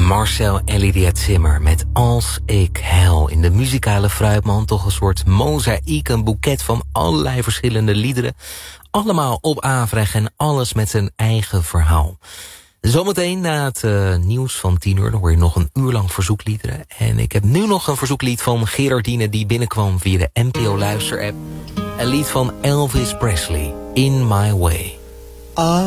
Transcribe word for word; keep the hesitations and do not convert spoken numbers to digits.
Marcel en Lydia Zimmer met Als ik huil. In de muzikale fruitmand toch een soort mozaïek, een boeket van allerlei verschillende liederen. Allemaal op aanvraag en alles met zijn eigen verhaal. Zometeen na het uh, nieuws van tien uur, dan hoor je nog een uur lang verzoekliederen. En ik heb nu nog een verzoeklied van Gerardine die binnenkwam via de N P O Luister-app. Een lied van Elvis Presley, In My Way.